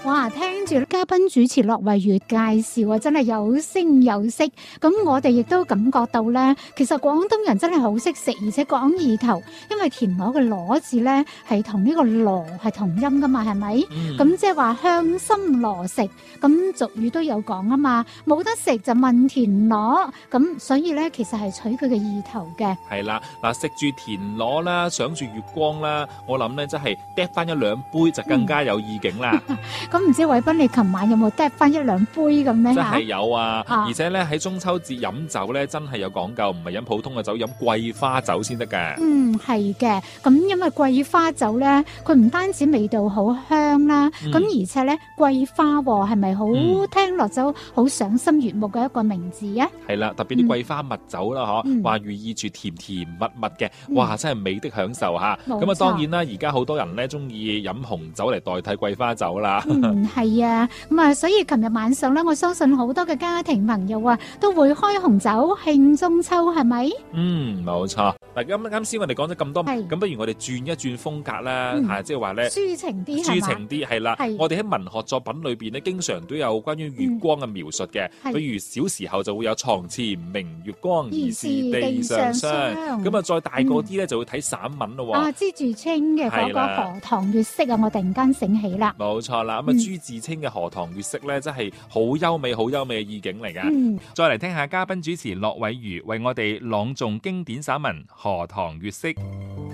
哇！聽住嘉賓主持駱惠如介紹啊，真係有聲有色。咁我哋亦都感覺到咧，其實廣東人真係好識食，而且講意頭，因為田螺嘅螺字咧係同呢個螺係同音噶嘛，係咪？咁即係話向心螺食。咁俗語都有講啊嘛，冇得食就問田螺。咁所以咧，其實係取佢嘅意頭嘅。 係啦，嗱，食住田螺啦，想住月光啦，我諗咧真係嗒翻一兩杯就更加有意境啦。 咁唔知偉斌你琴晚有冇嗒翻一兩杯咁咧？ 真係有啊！而且咧喺中秋節飲酒咧，真係有講究，唔係飲普通嘅酒，飲桂花酒先得㗎。 係嘅。咁因為桂花酒咧，佢唔單止味道好香啦，咁而且咧桂花係咪好聽落就好賞心悅目嘅一個名字啊？ 係啦，特別啲桂花蜜酒啦，話寓意住甜甜蜜蜜嘅，哇！真係美的享受嚇。咁啊，當然啦，而家好多人咧中意飲紅酒嚟代替桂花酒啦。 係啊，咁啊，所以琴日晚上咧，我相信好多嘅家庭朋友啊，都會開紅酒慶中秋，係咪？ 冇錯。嗱，啱先我哋講咗咁多，咁不如我哋轉一轉風格啦，即係話咧， 抒情啲， 抒情啲係啦。我哋喺文學作品裏邊咧，經常都有關於月光嘅描述嘅，比如小時候就會有床前明月光，疑是地上霜。咁啊，再大個啲咧，就會睇散文咯。 朱自清嘅嗰個《荷塘月色》啊，我突然間醒起啦。 冇錯啦，咁啊，朱自清嘅《荷塘月色》咧，真係好優美、好優美嘅意境嚟噶。再嚟聽下嘉賓主持駱惠如為我哋朗誦經典散文《荷塘月色》。